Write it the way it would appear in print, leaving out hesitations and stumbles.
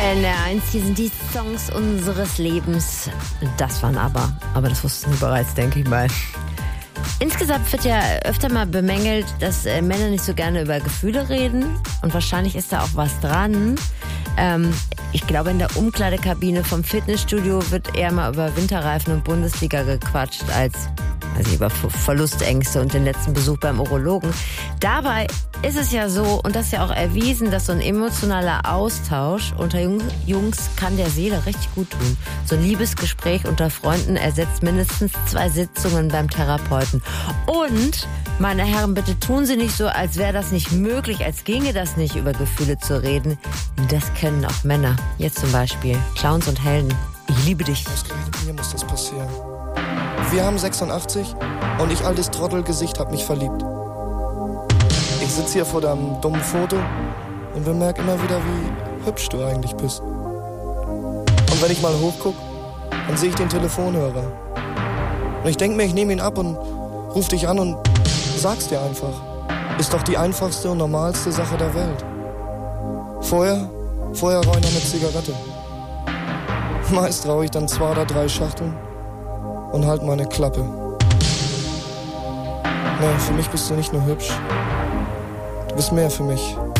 NR1, hier sind die Songs unseres Lebens. Das waren aber das wussten Sie bereits, denke ich mal. Insgesamt wird ja öfter mal bemängelt, dass Männer nicht so gerne über Gefühle reden. Und wahrscheinlich ist da auch was dran. Ich glaube, in der Umkleidekabine vom Fitnessstudio wird eher mal über Winterreifen und Bundesliga gequatscht als über Verlustängste und den letzten Besuch beim Urologen. Dabei ist es ja so, und das ist ja auch erwiesen, dass so ein emotionaler Austausch unter Jungs kann der Seele richtig gut tun. So ein Liebesgespräch unter Freunden ersetzt mindestens 2 Sitzungen beim Therapeuten. Und, meine Herren, bitte tun Sie nicht so, als wäre das nicht möglich, als ginge das nicht, über Gefühle zu reden. Das können auch Männer. Jetzt zum Beispiel Clowns und Helden. Ich liebe dich. Ausgerechnet mir muss das passieren. Wir haben 86 und ich, altes Trottelgesicht, hab mich verliebt. Ich sitz hier vor deinem dummen Foto und bemerk immer wieder, wie hübsch du eigentlich bist. Und wenn ich mal hochguck, dann sehe ich den Telefonhörer. Und ich denk mir, ich nehme ihn ab und ruf dich an und sag's dir einfach. Ist doch die einfachste und normalste Sache der Welt. Vorher rauche ich noch eine Zigarette. Meist rauche ich dann 2 oder 3 Schachteln und halt meine Klappe. Nee, für mich bist du nicht nur hübsch. Du bist mehr für mich.